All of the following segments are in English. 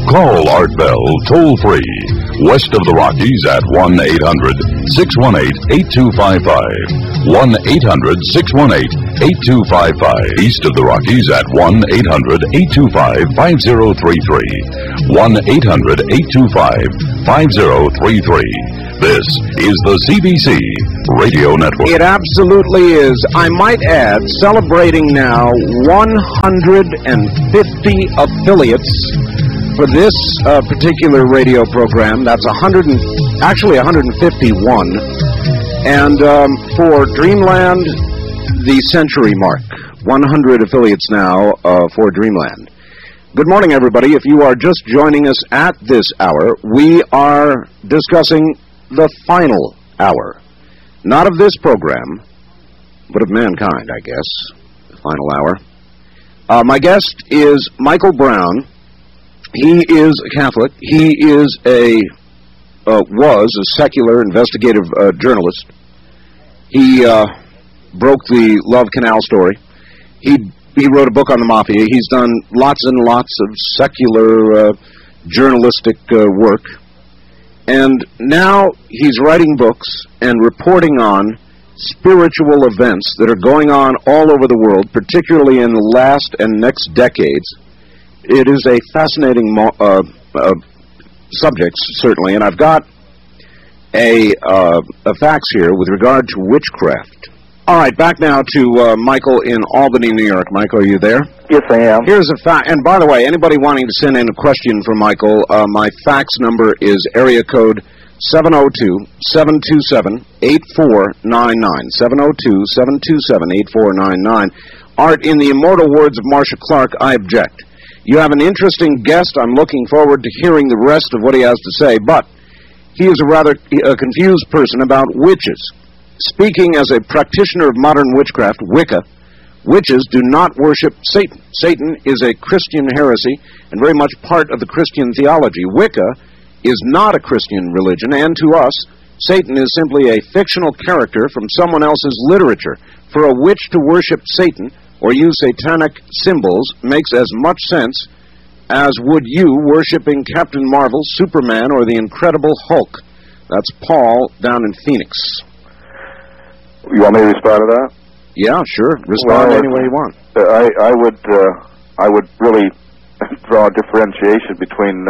Call Art Bell toll-free, west of the Rockies at 1-800-618-8255. 1-800-618-8255. East of the Rockies at 1-800-825-5033. 1-800-825-5033. This is the CBC Radio Network. It absolutely is. I might add, celebrating now 150 affiliates for this particular radio program. That's 151. And for Dreamland, the century mark. 100 affiliates now for Dreamland. Good morning, everybody. If you are just joining us at this hour, we are discussing the final hour. Not of this program, but of mankind, I guess. The final hour. My guest is Michael Brown. He is a Catholic. He is was a secular investigative journalist. He broke the Love Canal story. He wrote a book on the Mafia. He's done lots and lots of secular journalistic work. And now he's writing books and reporting on spiritual events that are going on all over the world, particularly in the last and next decades. It is a fascinating subject, certainly, and I've got a fax here with regard to witchcraft. All right, back now to Michael in Albany, New York. Michael, are you there? Yes, I am. Here's a fact, and by the way, anybody wanting to send in a question for Michael, my fax number is area code 702-727-8499. 702-727-8499. Art, in the immortal words of Marcia Clark, I object. You have an interesting guest. I'm looking forward to hearing the rest of what he has to say, but he is a rather confused person about witches. Speaking as a practitioner of modern witchcraft, Wicca, witches do not worship Satan. Satan is a Christian heresy and very much part of the Christian theology. Wicca is not a Christian religion, and to us, Satan is simply a fictional character from someone else's literature. For a witch to worship Satan or use satanic symbols makes as much sense as would you worshiping Captain Marvel, Superman, or the Incredible Hulk. That's Paul down in Phoenix. You want me to respond to that? Yeah, sure. Respond any way you want. I would really draw a differentiation between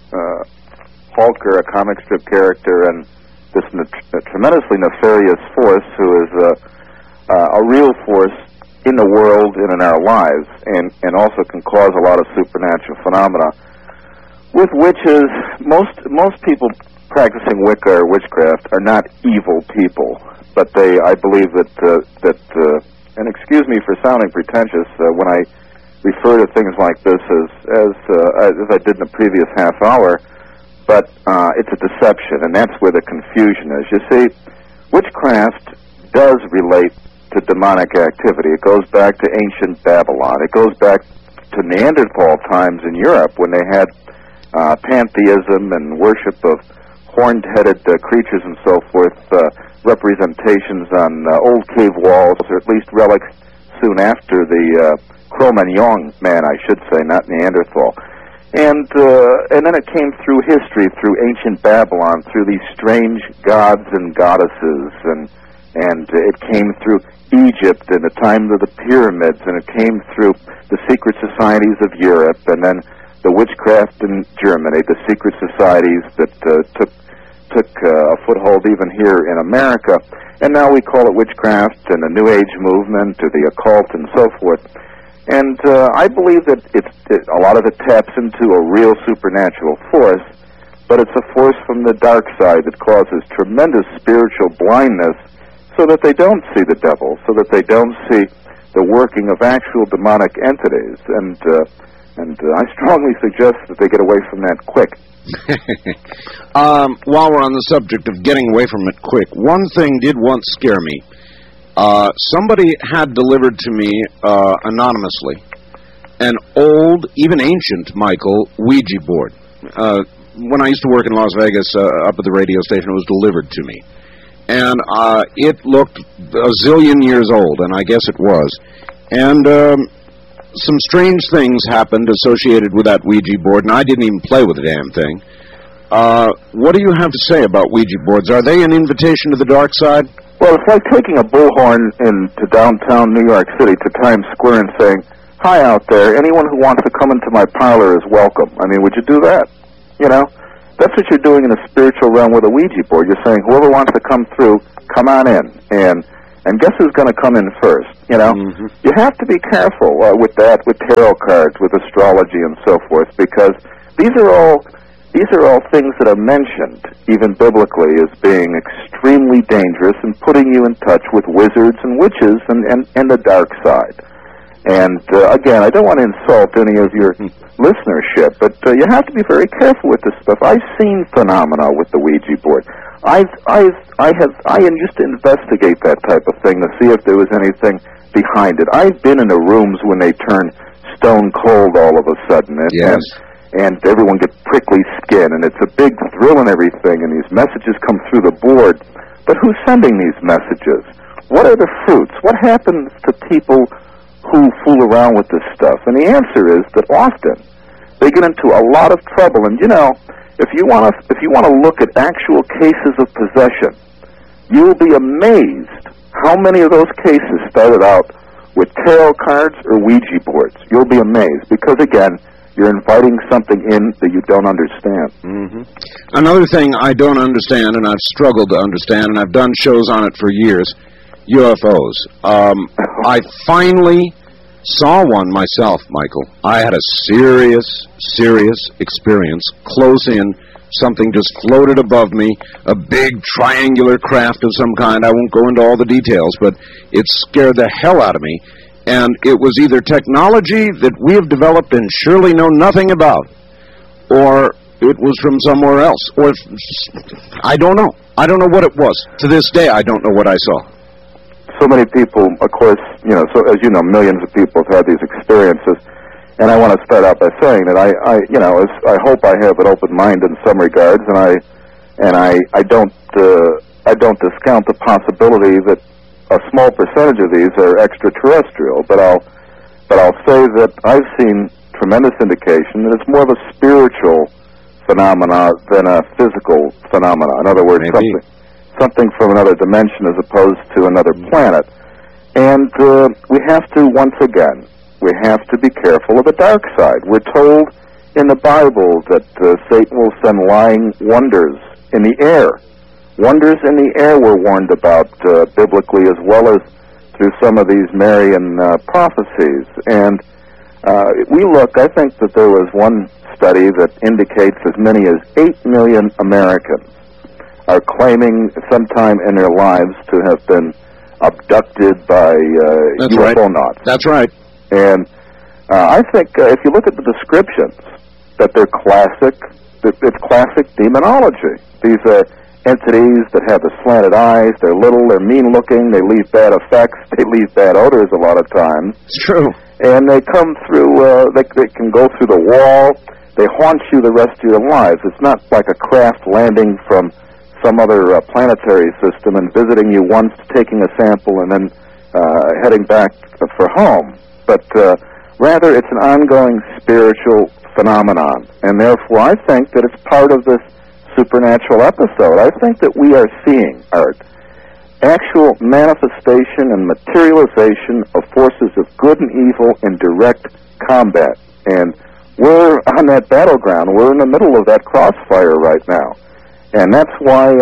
Hulk, a comic strip character, and this tremendously nefarious force who is a real force in the world and in our lives, and also can cause a lot of supernatural phenomena. With witches, most people practicing Wicca or witchcraft are not evil people, but I believe that and excuse me for sounding pretentious when I refer to things like this as I did in the previous half hour, but it's a deception, and that's where the confusion is. You see, witchcraft does relate to demonic activity. It goes back to ancient Babylon. It goes back to Neanderthal times in Europe when they had pantheism and worship of horned-headed creatures and so forth, representations on old cave walls, or at least relics soon after the Cro-Magnon man, I should say, not Neanderthal. And then it came through history, through ancient Babylon, through these strange gods and goddesses, and it came through Egypt in the time of the pyramids, and it came through the secret societies of Europe, and then the witchcraft in Germany, the secret societies that took a foothold even here in America, and now we call it witchcraft and the New Age movement or the occult and so forth. And I believe that a lot of it taps into a real supernatural force, but it's a force from the dark side that causes tremendous spiritual blindness, so that they don't see the devil, so that they don't see the working of actual demonic entities. And I strongly suggest that they get away from that quick. While we're on the subject of getting away from it quick, one thing did once scare me. Somebody had delivered to me, anonymously, an old, even ancient, Michael, Ouija board. When I used to work in Las Vegas, up at the radio station, it was delivered to me. And it looked a zillion years old, and I guess it was. And some strange things happened associated with that Ouija board, and I didn't even play with the damn thing. What do you have to say about Ouija boards? Are they an invitation to the dark side? Well, it's like taking a bullhorn into downtown New York City to Times Square and saying, "Hi out there, anyone who wants to come into my parlor is welcome." I mean, would you do that? You know? That's what you're doing in the spiritual realm with a Ouija board. You're saying, whoever wants to come through, come on in. And guess who's going to come in first, you know? Mm-hmm. You have to be careful with that, with tarot cards, with astrology and so forth, because these are all things that are mentioned, even biblically, as being extremely dangerous and putting you in touch with wizards and witches and the dark side. And, again, I don't want to insult any of your listenership, but you have to be very careful with this stuff. I've seen phenomena with the Ouija board. I used to investigate that type of thing to see if there was anything behind it. I've been in the rooms when they turn stone cold all of a sudden, and everyone gets prickly skin, and it's a big thrill and everything, and these messages come through the board. But who's sending these messages? What are the fruits? What happens to people who fool around with this stuff? And the answer is that often they get into a lot of trouble. And you know, if you want to look at actual cases of possession, you'll be amazed how many of those cases started out with tarot cards or Ouija boards. You'll be amazed because, again, you're inviting something in that you don't understand. Mm-hmm. Another thing I don't understand, and I've struggled to understand, and I've done shows on it for years, UFOs. I finally saw one myself, Michael. I had a serious experience. Close in, something just floated above me, a big triangular craft of some kind. I won't go into all the details, but it scared the hell out of me. And it was either technology that we have developed and surely know nothing about, or it was from somewhere else. Or I don't know. I don't know what it was. To this day, I don't know what I saw. So many people, of course, you know, so as you know, millions of people have had these experiences. And I want to start out by saying that I hope I have an open mind in some regards, and I don't discount the possibility that a small percentage of these are extraterrestrial. But I'll say that I've seen tremendous indication that it's more of a spiritual phenomena than a physical phenomena. In other words, something from another dimension as opposed to another planet. And we have to, once again, we have to be careful of the dark side. We're told in the Bible that Satan will send lying wonders in the air. Wonders in the air were warned about biblically, as well as through some of these Marian prophecies. And I think that there was one study that indicates as many as 8 million Americans are claiming sometime in their lives to have been abducted by UFO nauts. That's right. And I think if you look at the descriptions, that they're classic, it's classic demonology. These are entities that have the slanted eyes, they're little, they're mean-looking, they leave bad effects, they leave bad odors a lot of times. It's true. And they come through, they can go through the wall, they haunt you the rest of your lives. It's not like a craft landing from some other planetary system and visiting you once, taking a sample, and then heading back for home. But rather, it's an ongoing spiritual phenomenon. And therefore, I think that it's part of this supernatural episode. I think that we are seeing, Art, actual manifestation and materialization of forces of good and evil in direct combat. And we're on that battleground. We're in the middle of that crossfire right now. And that's why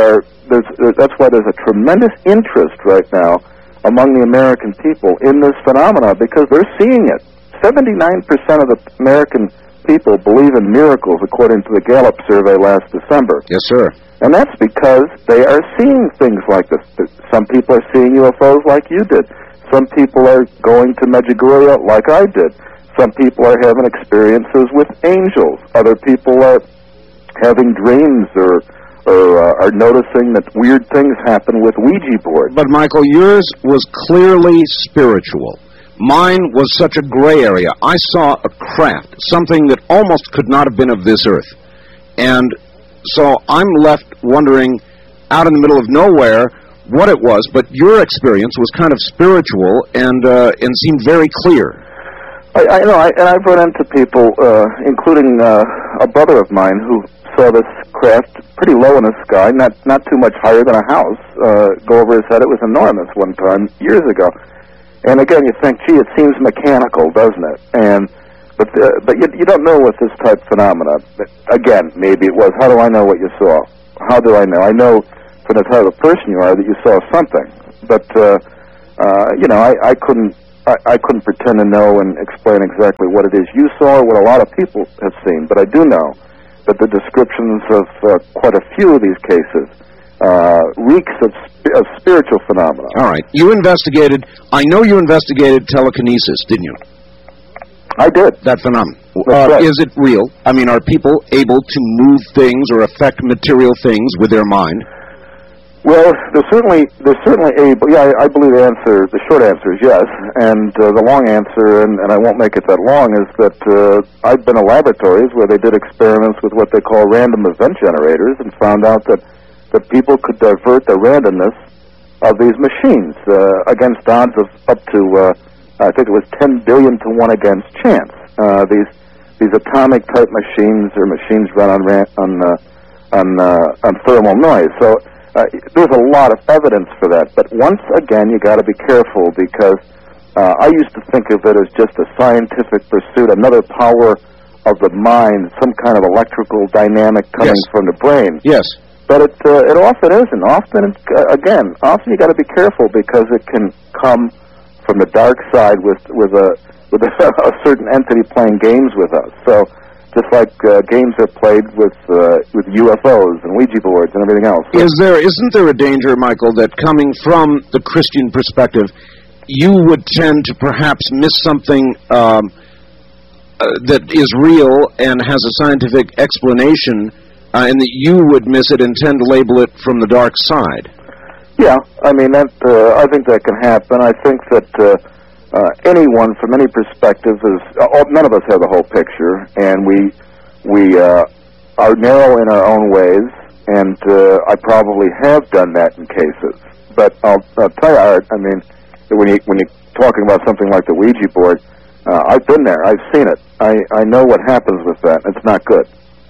that's why there's a tremendous interest right now among the American people in this phenomena, because they're seeing it. 79% of the American people believe in miracles, according to the Gallup survey last December. Yes, sir. And that's because they are seeing things like this. Some people are seeing UFOs like you did. Some people are going to Medjugorje like I did. Some people are having experiences with angels. Other people are having dreams or are noticing that weird things happen with Ouija boards. But, Michael, yours was clearly spiritual. Mine was such a gray area. I saw a craft, something that almost could not have been of this earth. And so I'm left wondering, out in the middle of nowhere, what it was. But your experience was kind of spiritual and seemed very clear. I know, and I've run into people, including a brother of mine, who saw this craft pretty low in the sky, not too much higher than a house, go over his head. It was enormous one time, years ago. And again, you think, gee, it seems mechanical, doesn't it? But you don't know with this type of phenomena. Again, maybe it was. How do I know what you saw? How do I know? I know from the type of person you are that you saw something. But I couldn't pretend to know and explain exactly what it is you saw or what a lot of people have seen. But I do know that the descriptions of quite a few of these cases reeks of spiritual phenomena. All right. I know you investigated telekinesis, didn't you? I did. That phenomenon. Right. Is it real? I mean, are people able to move things or affect material things with their mind? Well, they're certainly able. Yeah, I believe the short answer is yes, and the long answer, and I won't make it that long, is that I've been in laboratories where they did experiments with what they call random event generators, and found out that people could divert the randomness of these machines against odds of up to I think it was 10 billion to 1 against chance. These atomic type machines are machines run on thermal noise. So. There's a lot of evidence for that, but once again, you got to be careful because I used to think of it as just a scientific pursuit, another power of the mind, some kind of electrical dynamic coming from the brain. Yes. But it often isn't. Often you got to be careful because it can come from the dark side with a certain entity playing games with us. So. Just like games are played with UFOs and Ouija boards and everything else. Isn't there a danger, Michael, that coming from the Christian perspective, you would tend to perhaps miss something that is real and has a scientific explanation, and that you would miss it and tend to label it from the dark side? Yeah, I mean, I think that can happen. I think that... anyone from any perspective none of us have the whole picture, and we are narrow in our own ways, and I probably have done that in cases. But I'll tell you, Art, I mean, when you're talking about something like the Ouija board, I've been there, I've seen it. I know what happens with that. It's not good.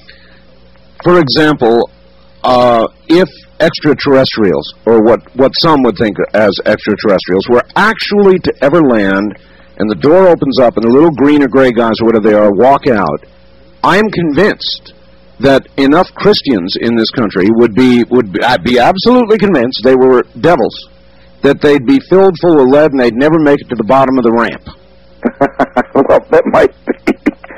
For example, if extraterrestrials, or what some would think as extraterrestrials, were actually to ever land, and the door opens up, and the little green or gray guys, or whatever they are, walk out, I am convinced that enough Christians in this country would be absolutely convinced they were devils, that they'd be filled full of lead, and they'd never make it to the bottom of the ramp. Well, that might be.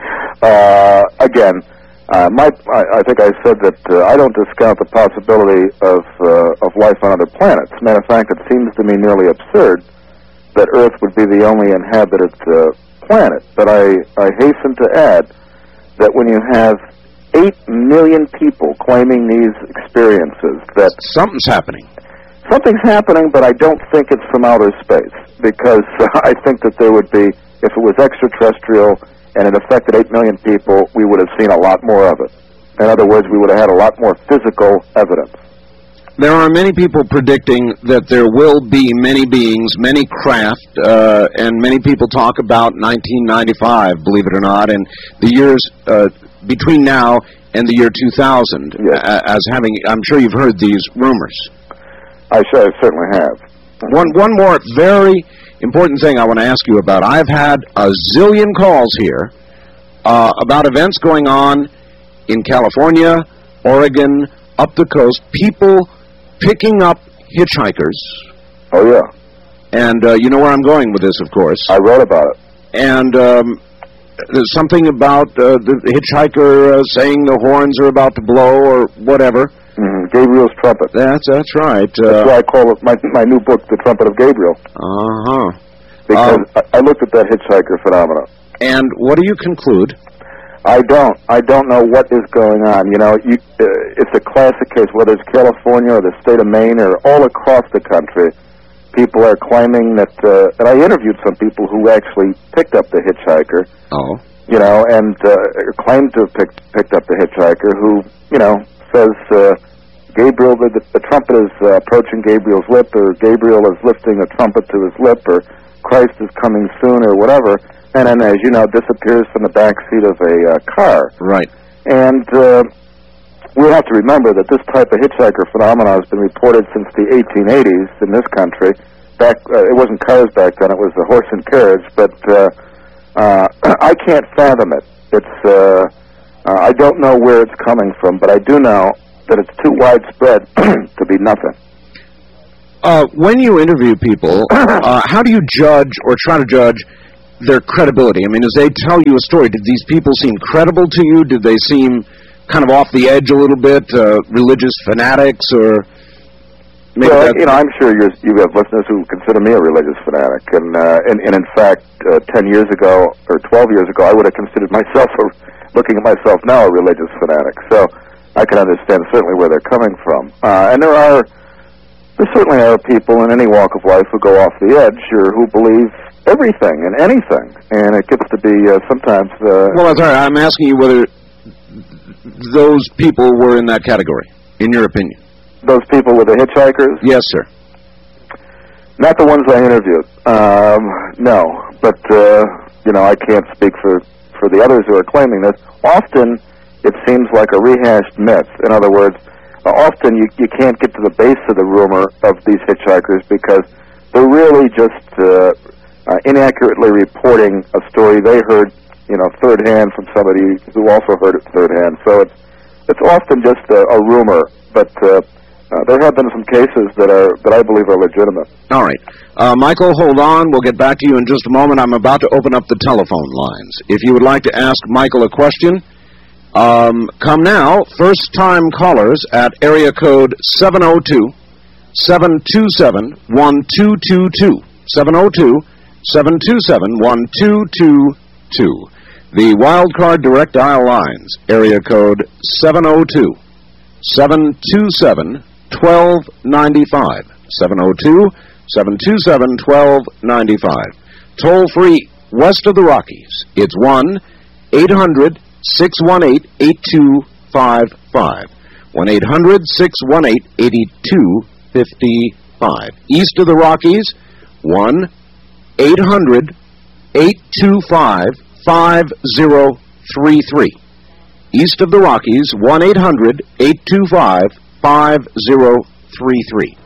Again, I think I said that I don't discount the possibility of life on other planets. Matter of fact, it seems to me nearly absurd that Earth would be the only inhabited planet. But I hasten to add that when you have 8 million people claiming these experiences, that something's happening. Something's happening, but I don't think it's from outer space, because I think that there would be, if it was extraterrestrial and it affected 8 million people, we would have seen a lot more of it. In other words, we would have had a lot more physical evidence. There are many people predicting that there will be many beings, many craft, and many people talk about 1995, believe it or not, and the years between now and the year 2000 as having, I'm sure you've heard these rumors. I certainly have. One more very important thing I want to ask you about. I've had a zillion calls here about events going on in California, Oregon, up the coast, people picking up hitchhikers. Oh, yeah. And you know where I'm going with this, of course. I wrote about it. And there's something about the hitchhiker saying the horns are about to blow or whatever. Mm-hmm. Gabriel's trumpet. That's right. That's why I call it my new book, The Trumpet of Gabriel. Uh-huh. Because I looked at that hitchhiker phenomenon. And what do you conclude? I don't know what is going on. You know, it's a classic case, whether it's California or the state of Maine or all across the country. People are claiming that, and I interviewed some people who actually picked up the hitchhiker. Oh. You know, and claimed to have picked up the hitchhiker, who, you know, says Gabriel, the trumpet is approaching Gabriel's lip, or Gabriel is lifting a trumpet to his lip, or Christ is coming soon, or whatever. and then, as you know, disappears from the back seat of a car. Right. And we have to remember that this type of hitchhiker phenomenon has been reported since the 1880s in this country. It wasn't cars back then; it was the horse and carriage. But I can't fathom it. I don't know where it's coming from, but I do know that it's too widespread to be nothing. When you interview people, how do you judge or try to judge their credibility? I mean, as they tell you a story, did these people seem credible to you? Did they seem kind of off the edge a little bit, religious fanatics, or maybe? Well, I'm sure you have listeners who consider me a religious fanatic, and in fact, 10 years ago or 12 years ago, I would have considered myself, looking at myself now, a religious fanatic. So I can understand certainly where they're coming from, and there certainly are people in any walk of life who go off the edge or who believe everything and anything, and it gets to be sometimes... Well, that's all right. I'm asking you whether those people were in that category, in your opinion. Those people with the hitchhikers? Yes, sir. Not the ones I interviewed. No, but, I can't speak for the others who are claiming this. Often, it seems like a rehashed myth. In other words, often you can't get to the base of the rumor of these hitchhikers because they're really just inaccurately reporting a story they heard, third hand from somebody who also heard it third hand. So it's often just a rumor, but there have been some cases that I believe are legitimate. All right. Michael, hold on. We'll get back to you in just a moment. I'm about to open up the telephone lines. If you would like to ask Michael a question, come now. First-time callers at area code 702-727-1222. 702-727-1222. The Wildcard Direct Dial lines, area code 702-727-1295. 702-727-1295. Toll-free west of the Rockies. It's 1-800-618-8255. 1-800-618-8255. East of the Rockies, 1-800-825-5033. East of the Rockies, 1-800-825-5033.